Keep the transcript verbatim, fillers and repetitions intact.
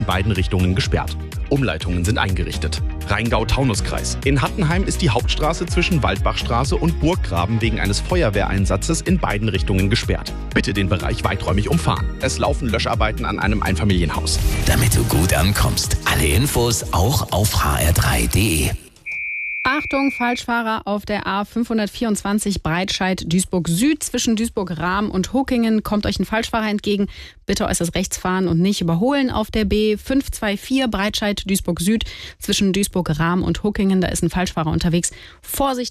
in beiden Richtungen gesperrt. Umleitungen sind eingerichtet. Rheingau-Taunus-Kreis. In Hattenheim ist die Hauptstraße zwischen Waldbachstraße und Burggraben wegen eines Feuerwehreinsatzes in beiden Richtungen gesperrt. Bitte den Bereich weiträumig umfahren. Es laufen Löscharbeiten an einem Einfamilienhaus. Damit du gut ankommst. Alle Infos auch auf h r drei punkt d e. Achtung, Falschfahrer auf der A fünfhundertvierundzwanzig Breitscheid-Duisburg Süd. Zwischen Duisburg-Rahm und Huckingen kommt euch ein Falschfahrer entgegen. Bitte äußerst rechts fahren und nicht überholen auf der B fünfhundertvierundzwanzig Breitscheid-Duisburg Süd. Zwischen Duisburg-Rahm und Huckingen, da ist ein Falschfahrer unterwegs. Vorsicht!